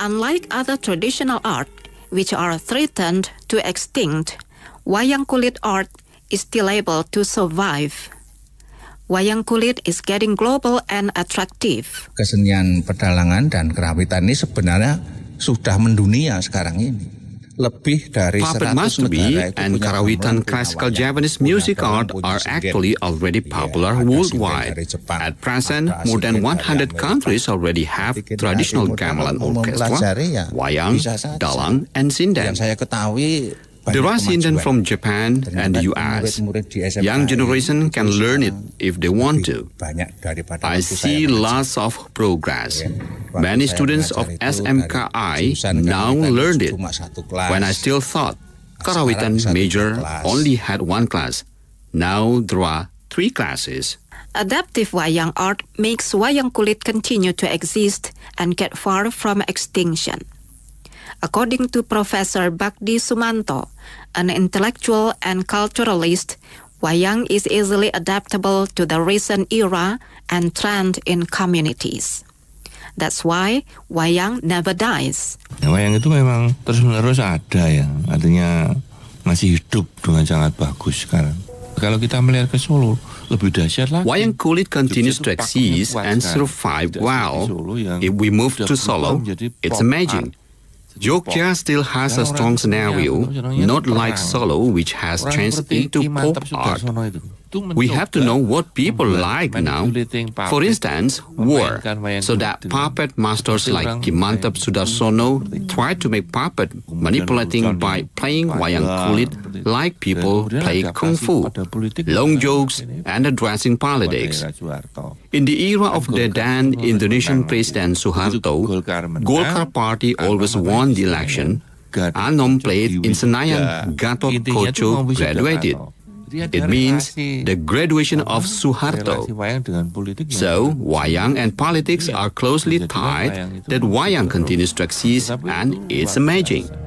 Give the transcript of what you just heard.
Unlike other traditional art, which are threatened to extinct, wayang kulit art is still able to survive. Wayang kulit is getting global and attractive. Kesenian pedalangan dan kerawitan ini sebenarnya sudah mendunia sekarang ini. Puppet masterby and karawitan classical Japanese music art are actually already popular worldwide. At present, more than 100 countries already have traditional gamelan orchestra, wayang, dalang, and sinden. There are sinden from Japan and the US. Young generation can learn it if they want to. I see lots of progress. Many students of SMKI now learned it. When I still thought Karawitan major only had one class, now there are 3 classes. Adaptive wayang art makes wayang kulit continue to exist and get far from extinction. According to Professor Bakdi Sumanto, an intellectual and culturalist, wayang is easily adaptable to the recent era and trend in communities. That's why wayang never dies. Wayang itu memang terus-menerus ada ya, artinya masih hidup dengan sangat bagus sekarang. Kalau kita melihat ke Solo, lebih dahsyat lagi. Wayang kulit continues to exist and survive well. If we move to Solo, it's amazing. Jogja still has a strong scenario, not like Solo, which has changed into pop art. We have to know what people like now. For instance, war, so that puppet masters like Ki Mantap Sudarsono try to make puppet manipulating by playing wayang kulit like people play kung fu, long jokes, and addressing politics. In the era of the then Indonesian President Suharto, Golkar Party always won the election. Anom played in Senayan, Gatot Koco graduated. It means the graduation of Suharto. So, wayang and politics are closely tied, that wayang continues to exist and it's amazing.